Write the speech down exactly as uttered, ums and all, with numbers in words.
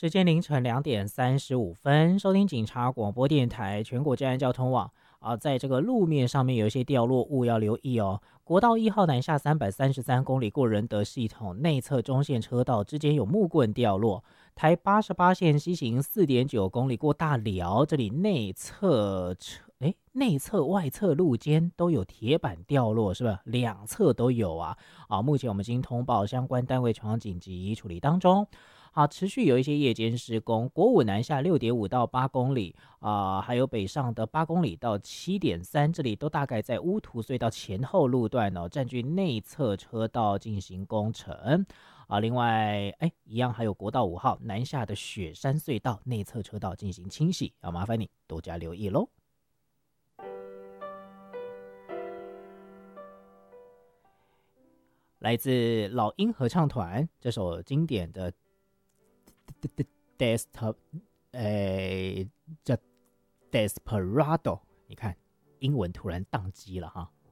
时间凌晨两点三十五分，收听警察广播电台全国治安交通网啊，在这个路面上面有一些掉落物要留意哦。国道一号南下三百三十三公里过仁德系统内侧中线车道之间有木棍掉落，台八十八线西行四点九公里过大寮，这里内侧车哎内侧外侧路肩都有铁板掉落，是吧？两侧都有啊。啊，目前我们已经通报相关单位前往紧急处理当中。好，持续有一些夜间施工，国五南下六点五到八公里啊、呃，还有北上的八公里到七点三，这里都大概在乌涂隧道前后路段哦，占据内侧车道进行工程啊。另外，哎，一样还有国道五号南下的雪山隧道内侧车道进行清洗，要麻烦你多加留意喽。来自老鹰合唱团这首经典的 Desperado， 呃，叫 Desperado， 你看英文突然宕机了哈。